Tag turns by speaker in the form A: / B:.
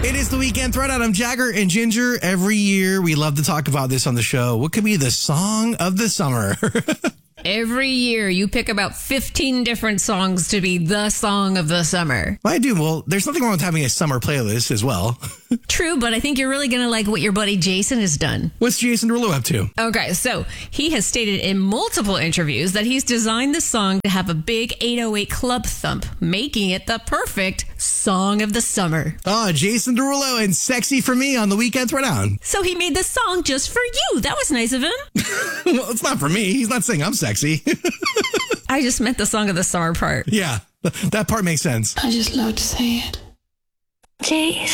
A: It is the Weekend Throwdown. I'm Jagger and Ginger. Every year, we love to talk about this on the show. What could be the song of the summer?
B: Every year, you pick about 15 different songs to be the song of the summer.
A: I do. Well, there's nothing wrong with having a summer playlist as well.
B: True, but I think you're really going to like what your buddy Jason has done.
A: What's Jason Derulo up to?
B: Okay, so he has stated in multiple interviews that he's designed the song to have a big 808 club thump, making it the perfect song of the summer.
A: Oh, Jason Derulo and Sexy for Me on the Weekend Throwdown.
B: So he made this song just for you. That was nice of him.
A: Well, it's not for me. He's not saying I'm sexy.
B: I just meant the song of the summer part.
A: Yeah, that part makes sense.
C: I just love to say it.
D: Jason.